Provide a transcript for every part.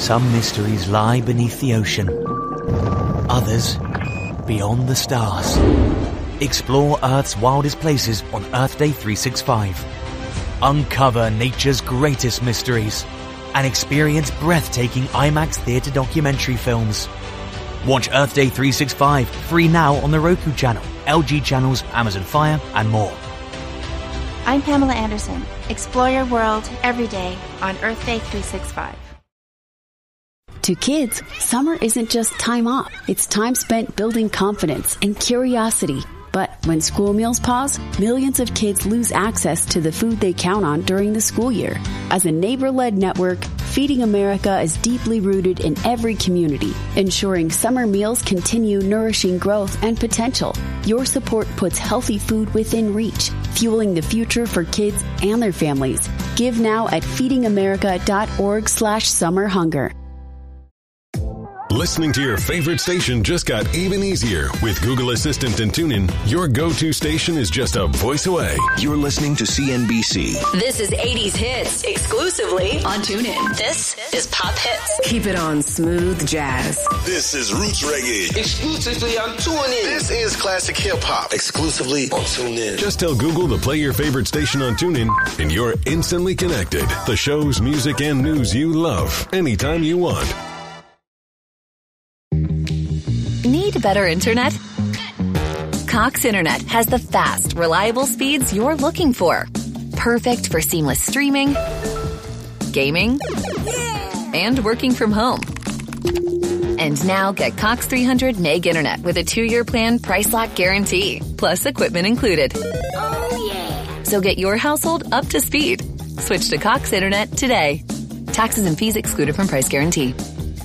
Some mysteries lie beneath the ocean. Others, beyond the stars. Explore Earth's wildest places on Earth Day 365. Uncover nature's greatest mysteries and experience breathtaking IMAX theater documentary films. Watch Earth Day 365 free now on the Roku channel, LG channels, Amazon Fire, and more. I'm Pamela Anderson. Explore your world every day on Earth Day 365. To kids, summer isn't just time off. It's time spent building confidence and curiosity. But when school meals pause, millions of kids lose access to the food they count on during the school year. As a neighbor-led network, Feeding America is deeply rooted in every community, ensuring summer meals continue nourishing growth and potential. Your support puts healthy food within reach, fueling the future for kids and their families. Give now at feedingamerica.org/summerhunger. Listening to your favorite station just got even easier. With Google Assistant and TuneIn, your go-to station is just a voice away. You're listening to CNBC. This is 80s Hits, exclusively on TuneIn. This is Pop Hits. Keep it on smooth jazz. This is Roots Reggae, exclusively on TuneIn. This is Classic Hip Hop, exclusively on TuneIn. Just tell Google to play your favorite station on TuneIn, and you're instantly connected. The shows, music, and news you love, anytime you want. Need better internet? Cox Internet has the fast, reliable speeds you're looking for. Perfect for seamless streaming, gaming, and working from home. And now get Cox 300 meg internet with a 2-year plan price lock guarantee, plus equipment included. Oh, yeah. So get your household up to speed. Switch to Cox Internet today. Taxes and fees excluded from price guarantee.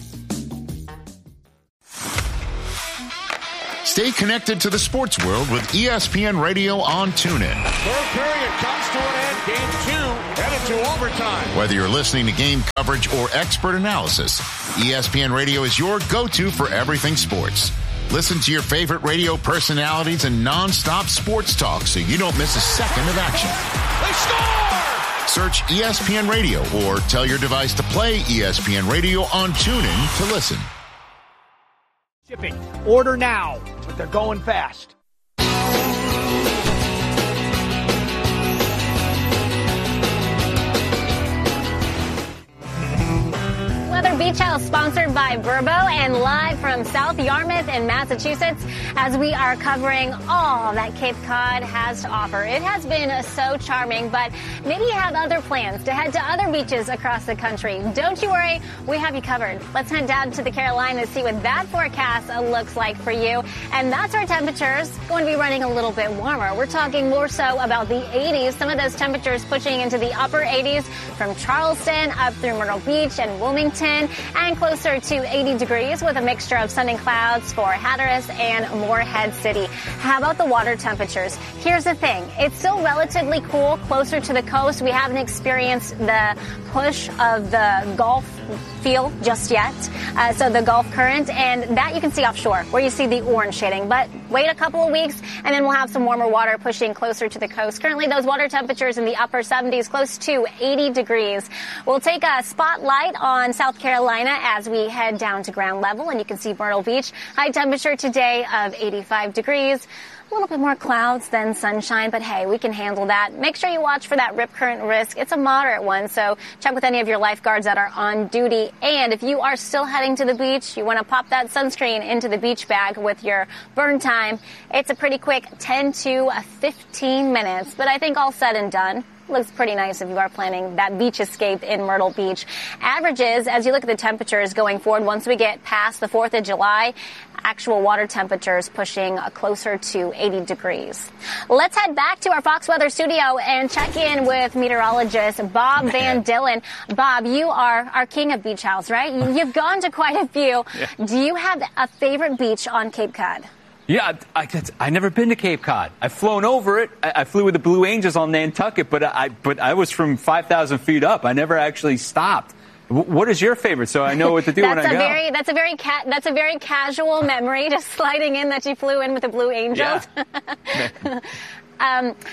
Stay connected to the sports world with ESPN Radio on TuneIn. Third period comes to an end. Game 2 headed to overtime. Whether you're listening to game coverage or expert analysis, ESPN Radio is your go-to for everything sports. Listen to your favorite radio personalities and non-stop sports talk so you don't miss a second of action. They score! Search ESPN Radio or tell your device to play ESPN Radio on TuneIn to listen. Shipping. Order now, but they're going fast. Weather Beach House, sponsored by Verbo and live from South Yarmouth in Massachusetts, as we are covering all that Cape Cod has to offer. It has been so charming, but maybe you have other plans to head to other beaches across the country. Don't you worry, we have you covered. Let's head down to the Carolinas, see what that forecast looks like for you. And that's our temperatures going to be running a little bit warmer. We're talking more so about the 80s. Some of those temperatures pushing into the upper 80s from Charleston up through Myrtle Beach and Wilmington, and closer to 80 degrees with a mixture of sun and clouds for Hatteras and Morehead City. How about the water temperatures? Here's the thing. It's still relatively cool closer to the coast. We haven't experienced the push of the Gulf feel just yet. So the Gulf current, and that you can see offshore where you see the orange shading. But wait a couple of weeks and then we'll have some warmer water pushing closer to the coast. Currently those water temperatures in the upper 70s, close to 80 degrees. We'll take a spotlight on South Carolina as we head down to ground level, and you can see Myrtle Beach. High temperature today of 85 degrees. A little bit more clouds than sunshine, but hey, we can handle that. Make sure you watch for that rip current risk. It's a moderate one, so check with any of your lifeguards that are on duty. And if you are still heading to the beach, you want to pop that sunscreen into the beach bag with your burn time. It's a pretty quick 10 to 15 minutes, but I think all said and done, looks pretty nice if you are planning that beach escape in Myrtle Beach. Averages, as you look at the temperatures going forward, once we get past the 4th of July, actual water temperatures pushing closer to 80 degrees. Let's head back to our Fox Weather studio and check in with meteorologist Bob Van Dillen. Bob, you are our king of beach house, right? You've gone to quite a few. Yeah. Do you have a favorite beach on Cape Cod? Yeah, I've never been to Cape Cod. I've flown over it. I flew with the Blue Angels on Nantucket, but I was from 5,000 feet up. I never actually stopped. What is your favorite? So I know what to do when I go. That's a very casual memory, just sliding in that you flew in with the Blue Angels. Yeah.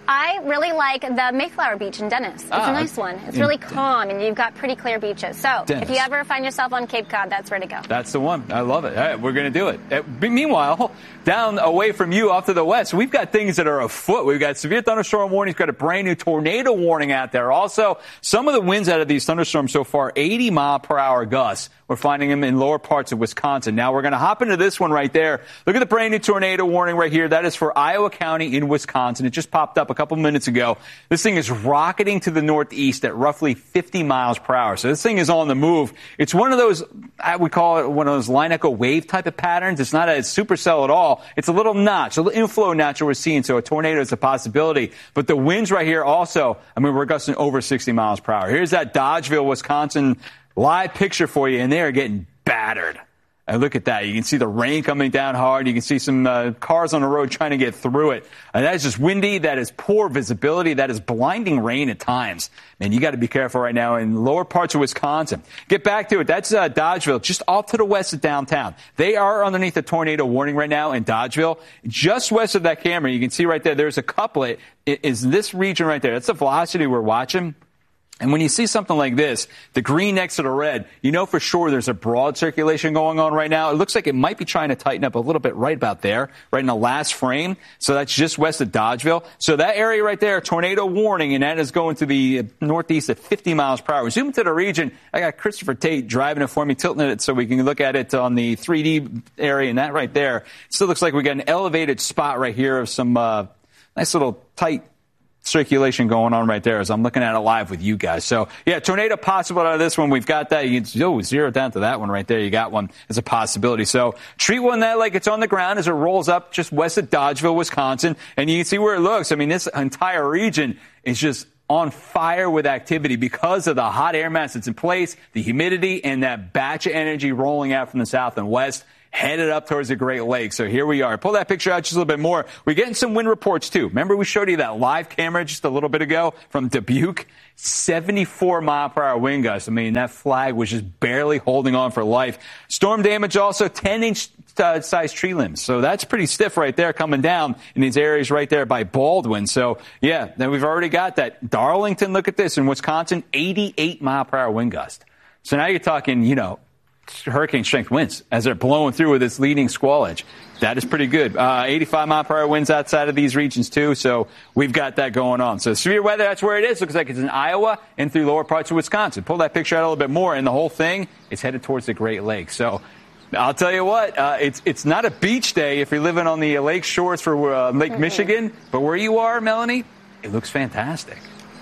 I really like the Mayflower Beach in Dennis. It's a nice one. It's really calm, and you've got pretty clear beaches. So if you ever find yourself on Cape Cod, that's where to go. That's the one. I love it. All right, we're going to do it. Meanwhile, down away from you off to the west, we've got things that are afoot. We've got severe thunderstorm warnings. We've got a brand new tornado warning out there. Also, some of the winds out of these thunderstorms so far, 80-mile-per-hour gusts. We're finding them in lower parts of Wisconsin. Now, we're going to hop into this one right there. Look at the brand new tornado warning right here. That is for Iowa County in Wisconsin. It just popped up a couple minutes ago. This thing is rocketing to the northeast at roughly 50 miles per hour. So this thing is on the move. It's one of those, we call it one of those line echo wave type of patterns. It's not a supercell at all. It's a little notch, a little inflow notch that we're seeing. So a tornado is a possibility. But the winds right here also, we're gusting over 60 miles per hour. Here's that Dodgeville, Wisconsin live picture for you, and they are getting battered. And look at that. You can see the rain coming down hard. You can see some cars on the road trying to get through it. And that is just windy. That is poor visibility. That is blinding rain at times. Man, you got to be careful right now in lower parts of Wisconsin. Get back to it. That's Dodgeville, just off to the west of downtown. They are underneath a tornado warning right now in Dodgeville. Just west of that camera, you can see right there, there's a couplet. It is this region right there. That's the velocity we're watching. And when you see something like this, the green next to the red, you know for sure there's a broad circulation going on right now. It looks like it might be trying to tighten up a little bit right about there, right in the last frame. So that's just west of Dodgeville. So that area right there, tornado warning, and that is going to the northeast at 50 miles per hour. Zoom to the region. I got Christopher Tate driving it for me, tilting it so we can look at it on the 3D area, and that right there. It still looks like we got an elevated spot right here of some nice little tight circulation going on right there as I'm looking at it live with you guys. So, yeah, tornado possible out of this one. We've got that. You can zero down to that one right there. You got one as a possibility. So treat one that like it's on the ground as it rolls up just west of Dodgeville, Wisconsin. And you can see where it looks. This entire region is just on fire with activity because of the hot air mass that's in place, the humidity, and that batch of energy rolling out from the south and west, headed up towards the Great Lakes. So here we are. Pull that picture out just a little bit more. We're getting some wind reports, too. Remember we showed you that live camera just a little bit ago from Dubuque? 74-mile-per-hour wind gusts. That flag was just barely holding on for life. Storm damage also 10-inch size tree limbs. So that's pretty stiff right there coming down in these areas right there by Baldwin. So, yeah, then we've already got that. Darlington, look at this. In Wisconsin, 88-mile-per-hour wind gust. So now you're talking, hurricane strength winds as they're blowing through with this leading squall edge. That is pretty good. 85-mile-per-hour winds outside of these regions, too. So we've got that going on. So severe weather, that's where it is. Looks like it's in Iowa and through lower parts of Wisconsin. Pull that picture out a little bit more, and the whole thing is headed towards the Great Lakes. So I'll tell you what, it's not a beach day if you're living on the lake shores for Lake Michigan. But where you are, Melanie, it looks fantastic.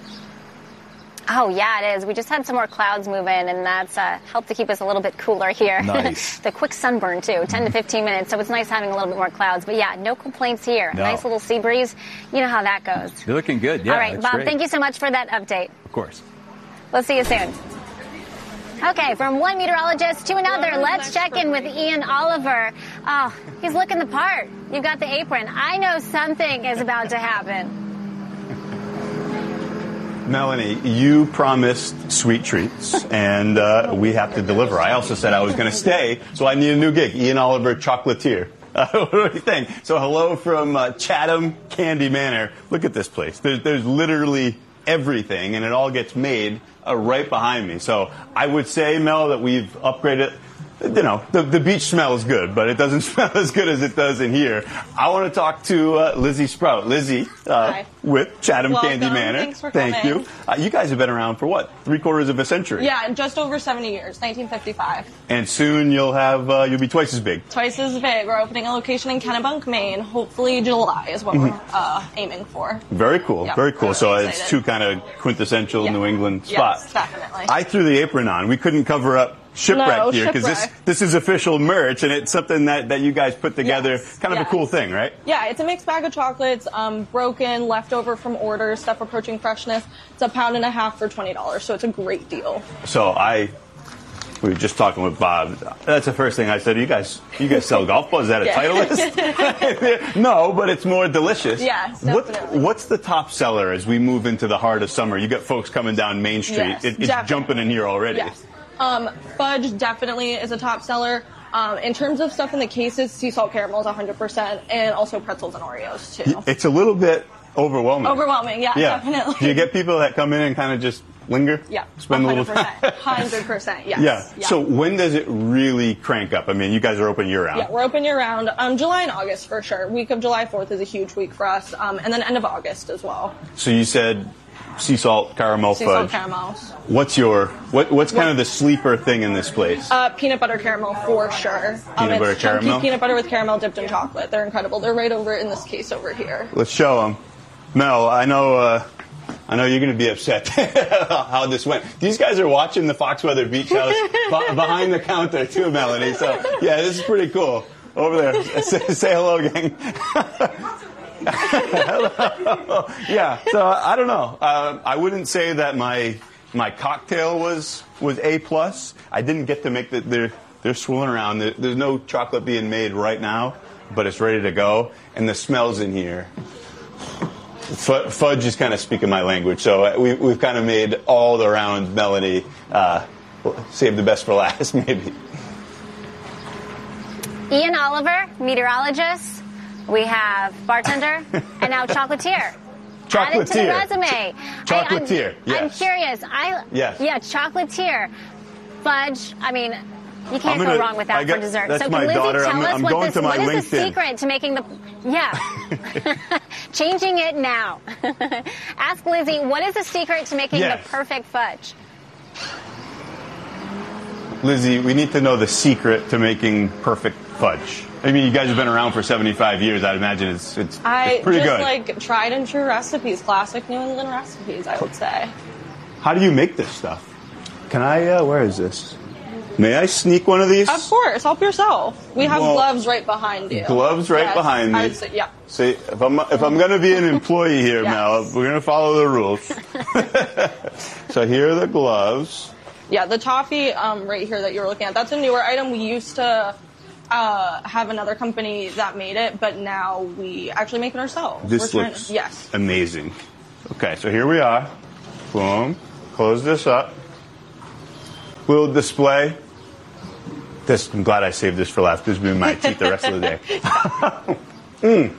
Oh, yeah, it is. We just had some more clouds move in, and that's helped to keep us a little bit cooler here. Nice. The quick sunburn, too, 10 to 15 minutes, so it's nice having a little bit more clouds. But, yeah, no complaints here. No. Nice little sea breeze. You know how that goes. You're looking good. Yeah, all right, Bob, great. Thank you so much for that update. Of course. We'll see you soon. Okay, from one meteorologist to another, let's check in with Ian Oliver. Oh, he's looking the part. You've got the apron. I know something is about to happen. Melanie, you promised sweet treats, and we have to deliver. I also said I was going to stay, so I need a new gig. Ian Oliver, chocolatier. What do you think? So hello from Chatham Candy Manor. Look at this place. There's literally everything, and it all gets made right behind me. So I would say, Mel, that we've upgraded. The beach smell is good, but it doesn't smell as good as it does in here. I want to talk to Lizzie Sprout. Lizzie, with Chatham Candy Manor. Thanks for coming. Thank you. You guys have been around for what? 3/4 of a century. Yeah, and just over 70 years, 1955. And soon you'll be twice as big. Twice as big. We're opening a location in Kennebunk, Maine. Hopefully July is what we're aiming for. Very cool. Yep. Very cool. So excited. it's two kind of quintessential New England spots. Yes, definitely. I threw the apron on. We couldn't cover up Shipwreck here because this is official merch, and it's something that you guys put together. Kind of a cool thing, right? Yeah, it's a mixed bag of chocolates, broken, leftover from orders, stuff approaching freshness. It's £1.50 for $20, so it's a great deal. So we were just talking with Bob. That's the first thing I said. You guys sell golf balls? Is that a Titleist? No, but it's more delicious. Yes, definitely. What's the top seller as we move into the heart of summer? You got folks coming down Main Street. Yes, it's jumping in here already. Yes. Fudge definitely is a top seller. In terms of stuff in the cases, sea salt caramel is 100%, and also pretzels and Oreos, too. It's a little bit Overwhelming, yeah, definitely. Do you get people that come in and kind of just linger? Yeah, spend 100%, a little time? 100%, yes. Yeah. So when does it really crank up? I mean, you guys are open year-round. Yeah, we're open year-round. July and August for sure. Week of July 4th is a huge week for us, and then end of August as well. So you said sea salt caramel sea fudge. Sea salt caramel. What's kind of the sleeper thing in this place? Peanut butter caramel for sure. Peanut butter it's caramel? Chunky peanut butter with caramel dipped in chocolate. They're incredible. They're right over in this case over here. Let's show them. Mel, I know you're going to be upset how this went. These guys are watching the Fox Weather Beach House behind the counter too, Melanie. So yeah, this is pretty cool. Over there, say hello, gang. Hello. Yeah. So I don't know. I wouldn't say that my cocktail was A+. I didn't get to make they're swirling around. There's no chocolate being made right now, but it's ready to go, and the smells in here. Fudge is kind of speaking my language, so we've kind of made all the rounds. Melanie, save the best for last, maybe. Ian Oliver, meteorologist. We have bartender, and now chocolatier. Added to the resume. Chocolatier, yes. I'm curious. Yes. Yeah, chocolatier. Fudge. I mean, you can't go wrong with that for dessert. That's so my can Lizzie daughter. tell us what is the secret to making the... Yeah. Changing it now. Ask Lizzie, what is the secret to making the perfect fudge? Lizzie, we need to know the secret to making perfect fudge. I mean, you guys have been around for 75 years. I'd imagine it's pretty good. Like tried and true recipes, classic New England recipes, I would say. How do you make this stuff? Can I, where is this? May I sneak one of these? Of course, help yourself. We have gloves right behind you. Gloves right behind me. I would say, yeah. See, if I'm going to be an employee here, Mel, we're going to follow the rules. So here are the gloves. Yeah, the toffee right here that you were looking at, that's a newer item. We used to have another company that made it, but now we actually make it ourselves. This looks amazing. Okay, so here we are. Boom. Close this up. Little display. I'm glad I saved this for last. This will be my teeth the rest of the day.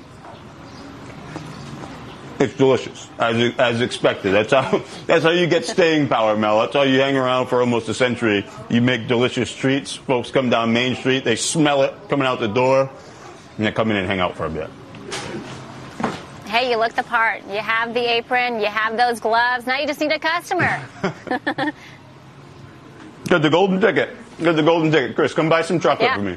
It's delicious, as expected. That's how you get staying power, Mel. That's how you hang around for almost a century. You make delicious treats. Folks come down Main Street, they smell it coming out the door, and they come in and hang out for a bit. Hey, you look the part. You have the apron, you have those gloves. Now you just need a customer. Get the golden ticket. Get the golden ticket. Chris, come buy some chocolate for me.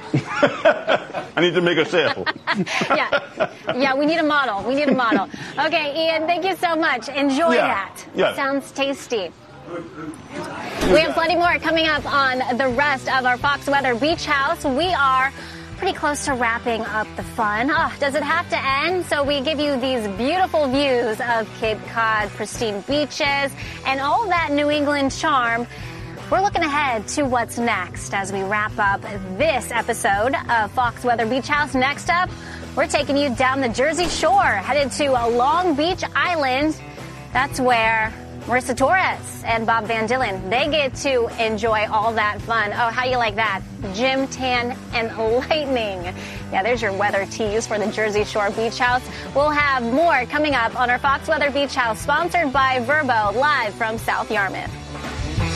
I need to make a sale. Yeah, we need a model. Okay, Ian, thank you so much. Enjoy that. Yeah. Sounds tasty. We have plenty more coming up on the rest of our Fox Weather Beach House. We are pretty close to wrapping up the fun. Oh, does it have to end? So we give you these beautiful views of Cape Cod, pristine beaches, and all that New England charm. We're looking ahead to what's next as we wrap up this episode of Fox Weather Beach House. Next up, we're taking you down the Jersey Shore, headed to Long Beach Island. That's where Marissa Torres and Bob Van Dillen, they get to enjoy all that fun. Oh, how you like that? Gym, tan, and lightning. Yeah, there's your weather tease for the Jersey Shore Beach House. We'll have more coming up on our Fox Weather Beach House, sponsored by Vrbo, live from South Yarmouth.